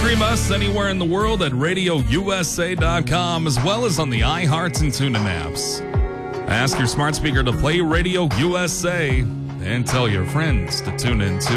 stream us anywhere in the world at RadioUSA.com, as well as on the iHeart and TuneIn apps. Ask your smart speaker to play Radio USA and tell your friends to tune in too.